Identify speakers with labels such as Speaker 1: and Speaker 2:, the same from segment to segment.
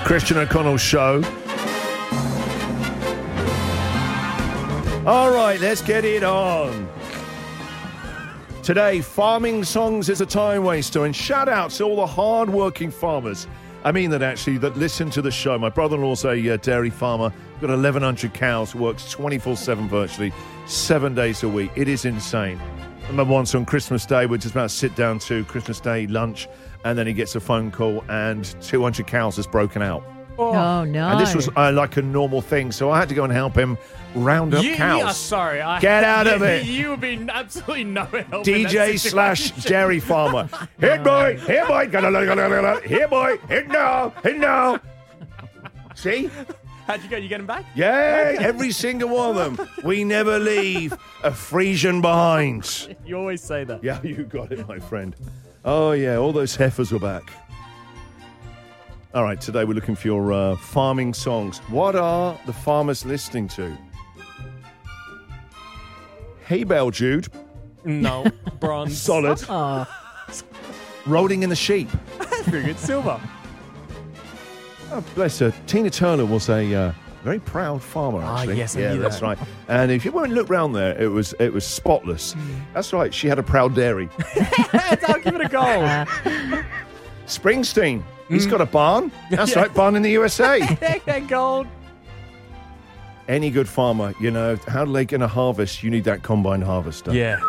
Speaker 1: Christian O'Connell Show. All right, let's get it on. Today, farming songs is a time waster, and shout out to all the hard-working farmers. I mean that actually, that listen to the show. My brother-in-law's a dairy farmer, got 1,100 cows, works 24/7 virtually, 7 days a week. It is insane. I remember once on Christmas Day, we're just about to sit down to Christmas Day lunch, and then he gets a phone call, and 200 cows has broken out.
Speaker 2: Oh, no.
Speaker 1: And this was like a normal thing, so I had to go and help him round up cows.
Speaker 3: Yeah, sorry.
Speaker 1: Get out of it.
Speaker 3: You would be absolutely no help.
Speaker 1: DJ/dairy farmer. Here, boy. Here, boy. Here, boy. Here now. See?
Speaker 3: How'd you go? You get him back?
Speaker 1: Yeah, every single one of them. We never leave a Frisian behind.
Speaker 3: You always say that.
Speaker 1: Yeah, you got it, my friend. Oh, yeah, all those heifers were back. All right, today we're looking for your farming songs. What are the farmers listening to? Hey, Bell Jude.
Speaker 3: No. Bronze.
Speaker 1: Solid. Rolling in the Sheep.
Speaker 3: Very good. Silver.
Speaker 1: Oh, bless her. Tina Turner was a very proud farmer, actually.
Speaker 3: Yes, I knew
Speaker 1: that's
Speaker 3: that.
Speaker 1: right. And if you went and look round there, it was spotless. That's right. She had a proud dairy.
Speaker 3: I'll give it a go.
Speaker 1: Springsteen. He's got a barn. That's right, barn in the USA.
Speaker 3: Gold.
Speaker 1: Any good farmer, you know, how are they going to harvest? You need that combine harvester.
Speaker 3: Yeah.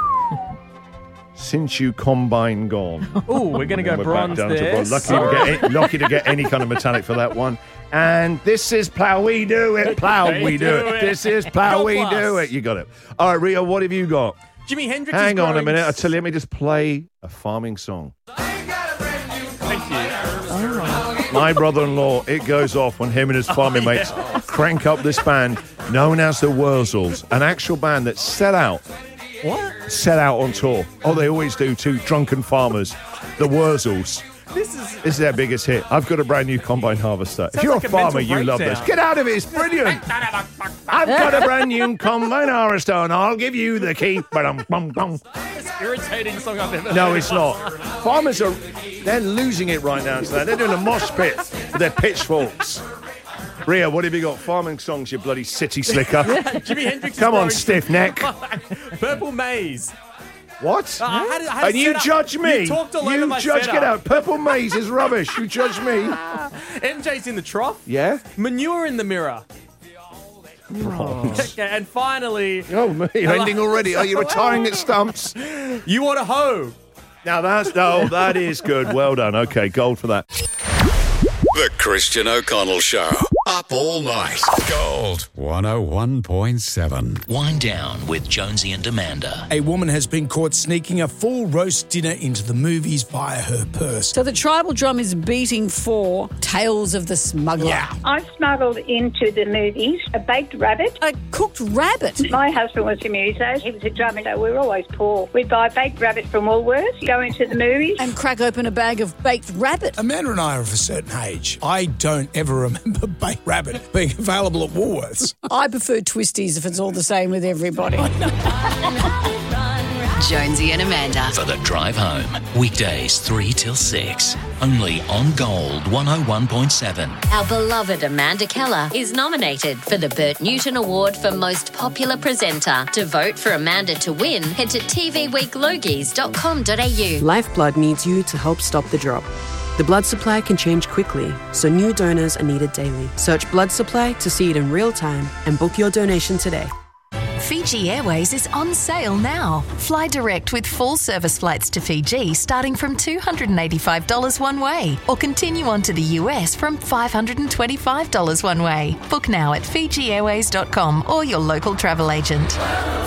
Speaker 1: Since you combine gone.
Speaker 3: Oh, we're going to go
Speaker 1: We're
Speaker 3: bronze
Speaker 1: back down
Speaker 3: there.
Speaker 1: to bronze. Lucky to get any kind of metallic for that one. And this is Plough We Do It. Plough We Do It. This is Plough We Do It. You got it. All right, Rio, what have you got?
Speaker 3: Jimi Hendrix
Speaker 1: Hang
Speaker 3: is
Speaker 1: on a
Speaker 3: growing
Speaker 1: minute. I'll tell you, let me just play a farming song.
Speaker 3: Thank you.
Speaker 1: My brother-in-law, it goes off when him and his farming mates crank up this band known as the Wurzels, an actual band that set out on tour. Oh, they always do, two drunken farmers, the Wurzels. This is their biggest hit. I've got a brand new combine harvester. If you're
Speaker 3: like
Speaker 1: a
Speaker 3: a
Speaker 1: farmer,
Speaker 3: mental
Speaker 1: you love this.
Speaker 3: breakdown.
Speaker 1: Get out of it. It's brilliant. I've got a brand new combine harvester, and I'll give you the key.
Speaker 3: Most irritating song I've ever heard.
Speaker 1: No, it's not. Farmers they're losing it right now today. They're doing a mosh pit with their pitchforks. Ria, what have you got? Farming songs, you bloody city slicker.
Speaker 3: Jimi Hendrix is
Speaker 1: Come on,
Speaker 3: growing
Speaker 1: stiff neck.
Speaker 3: Purple Maze.
Speaker 1: What?
Speaker 3: I had
Speaker 1: And you
Speaker 3: set up-
Speaker 1: judge me.
Speaker 3: You talked all over
Speaker 1: You
Speaker 3: my
Speaker 1: judge,
Speaker 3: setup.
Speaker 1: get out. Purple Maze is rubbish. You judge me.
Speaker 3: MJ's in the trough.
Speaker 1: Yeah?
Speaker 3: Manure in the mirror.
Speaker 1: Bronze.
Speaker 3: Okay, and finally,
Speaker 1: Oh, me. Ending already. Are you retiring at stumps?
Speaker 3: You Want a Hoe.
Speaker 1: Now, that is good. Well done. Okay, gold for that.
Speaker 4: The Christian O'Connell Show. Up all night. Gold 101.7.
Speaker 5: Wind Down with Jonesy and Amanda.
Speaker 6: A woman has been caught sneaking a full roast dinner into the movies via her purse.
Speaker 2: So the tribal drum is beating for Tales of the Smuggler.
Speaker 6: Yeah.
Speaker 7: I smuggled into the movies a baked rabbit.
Speaker 2: A cooked rabbit.
Speaker 7: My husband was a muso. He was a drummer, so we were always poor. We'd buy baked rabbit from Woolworths, go into the movies.
Speaker 2: And crack open a bag of baked rabbit.
Speaker 6: Amanda and I are of a certain age. I don't ever remember baked rabbit being available at Woolworths.
Speaker 2: I prefer twisties if it's all the same with everybody.
Speaker 8: Jonesy and Amanda.
Speaker 5: For the drive home. Weekdays 3 till 6. Only on Gold 101.7.
Speaker 8: Our beloved Amanda Keller is nominated for the Bert Newton Award for Most Popular Presenter. To vote for Amanda to win, head to tvweeklogies.com.au.
Speaker 9: Lifeblood needs you to help stop the drop. The blood supply can change quickly, so new donors are needed daily. Search blood supply to see it in real time and book your donation today.
Speaker 10: Fiji Airways is on sale now. Fly direct with full service flights to Fiji starting from $285 one way, or continue on to the US from $525 one way. Book now at FijiAirways.com or your local travel agent.